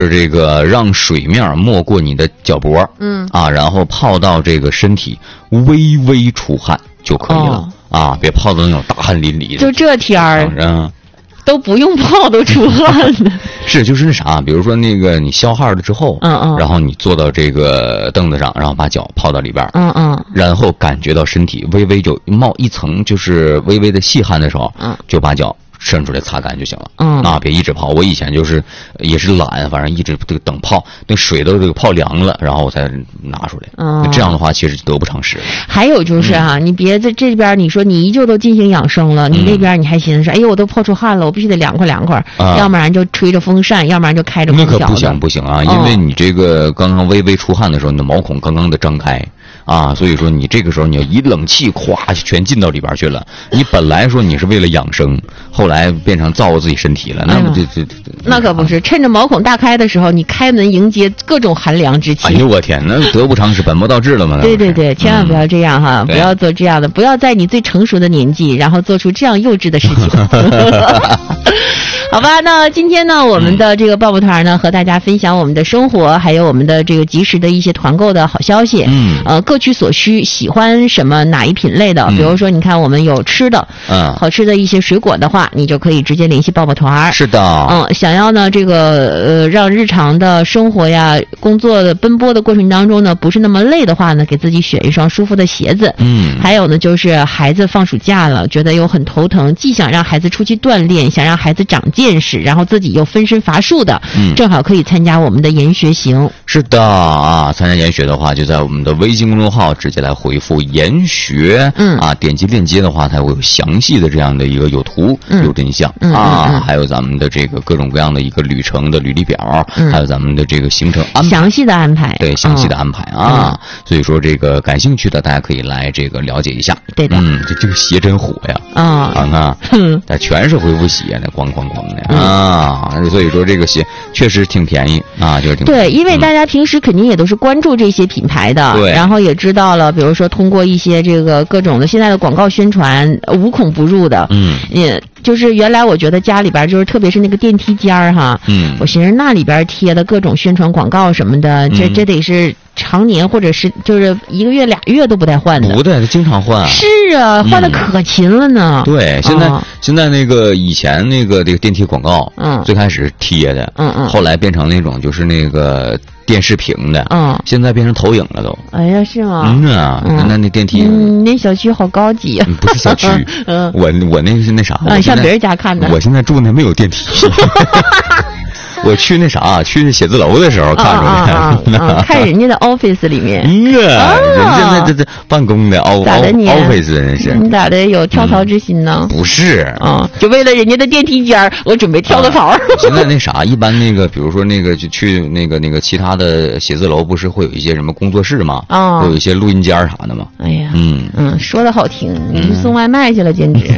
这个让水面没过你的脚脖，然后泡到这个身体微微出汗就可以了，别泡到那种大汗淋漓的。 就这天儿，都不用泡都出汗了。 是，就是那啥，比如说那个你消汗了之后，然后你坐到这个凳子上，然后把脚泡到里边，然后感觉到身体微微就冒一层就是微微的细汗的时候，就把脚伸出来擦干就行了。别一直泡。我以前就是也是懒，反正一直这个等泡，那水都这个泡凉了，然后我才拿出来。这样的话其实得不偿失。 还有就是你别在这边你说你依旧都进行养生了，你那边你还寻思哎呦我都泡出汗了，我必须得凉快凉快，要不然就吹着风扇，要不然就开着空调。 那可不行啊，因为你这个刚刚微微出汗的时候，你的毛孔刚刚的张开。所以说你这个时候你要一冷气咵全进到里边去了，你本来说你是为了养生，后来变成造自己身体了，那不那可不是，趁着毛孔大开的时候，你开门迎接各种寒凉之气。 哎呦我天，那得不偿失，本末倒置了嘛。 对，千万不要这样哈，不要做这样的，不要在你最成熟的年纪，然后做出这样幼稚的事情。好吧，那今天呢，我们的这个抱抱团呢，和大家分享我们的生活，还有我们的这个及时的一些团购的好消息。各取所需，喜欢什么哪一品类的，比如说你看我们有吃的，好吃的一些水果的话，你就可以直接联系抱抱团。 是的， 想要呢这个让日常的生活呀、工作的奔波的过程当中呢，不是那么累的话呢，给自己选一双舒服的鞋子。还有呢就是孩子放暑假了，觉得又很头疼，既想让孩子出去锻炼，想让孩子长见识，然后自己又分身乏术的，正好可以参加我们的研学行。是的参加研学的话，就在我们的微信公众号直接来回复研学，点击链接的话，它会有详细的这样的一个有图有真相还有咱们的这个各种各样的一个旅程的履历表，还有咱们的这个行程安排， 详细的安排， 对，详细的安排所以说这个感兴趣的大家可以来这个了解一下。 对的， 这个鞋真火呀它全是回复鞋的，咣咣咣的所以说这个鞋确实挺便宜就是挺便宜。 对，因为大家平时肯定也都是关注这些品牌的，然后也知道了，比如说通过一些这个各种的现在的广告宣传，无孔不入的。也就是原来我觉得家里边就是特别是那个电梯间我寻思那里边贴的各种宣传广告什么的，这得是常年或者是就是1个月2月都不带换的。 不对，经常换。 是啊，换的可勤了呢。 对，现在那个以前那个这个电梯广告，最开始贴的，后来变成那种就是那个电视屏的，现在变成投影了都。 哎呀，是吗？ 那电梯， 那小区好高级啊。 不是小区，我那是那啥， 上别人家看的。 我现在住那没有电梯。我去那啥，去那写字楼的时候看出来， 看人家的 office 里面， 人家那这办公的 office 人是。 你咋的有跳槽之心呢？ 不是就为了人家的电梯间我准备跳个槽。 现在那啥，一般那个比如说那个就去那个其他的写字楼，不是会有一些什么工作室吗？会有一些录音间啥的吗？ 哎呀，说的好听，你去送外卖去了，简直。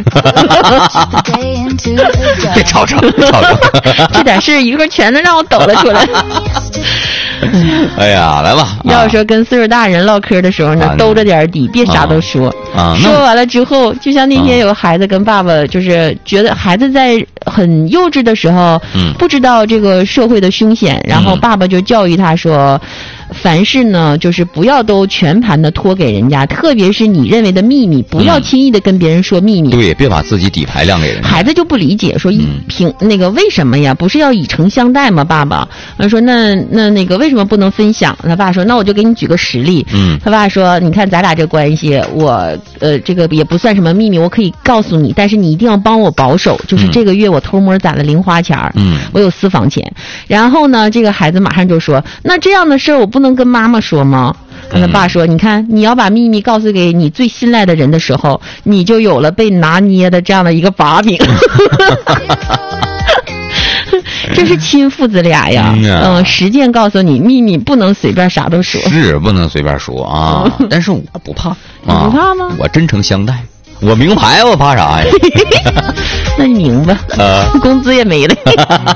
别吵吵， 这点事一会儿全都让我抖了出来。 哎呀，来吧！ 要说跟岁数大人唠嗑的时候呢，兜着点底，别啥都说。说完了之后，就像那天有个孩子跟爸爸，就是觉得孩子在很幼稚的时候，不知道这个社会的凶险，然后爸爸就教育他说，凡事呢，就是不要都全盘的托给人家，特别是你认为的秘密，不要轻易的跟别人说秘密。 对，别把自己底牌亮给人家。 孩子就不理解，说那个为什么呀？不是要以诚相待吗？爸爸，他说那个为什么不能分享？他爸说，那我就给你举个实例。他爸说，你看咱俩这关系，我这个也不算什么秘密，我可以告诉你，但是你一定要帮我保守，就是这个月我偷摸攒了零花钱，我有私房钱。然后呢，这个孩子马上就说，那这样的事儿我不能跟妈妈说吗？他爸说，你看你要把秘密告诉给你最信赖的人的时候，你就有了被拿捏的这样的一个把柄。这是亲父子俩呀，实践告诉你，秘密不能随便啥都说， 是不能随便说但是我不怕， 你不怕吗？ 我真诚相待，我名牌，我怕啥呀？ 那你明白，工资也没了。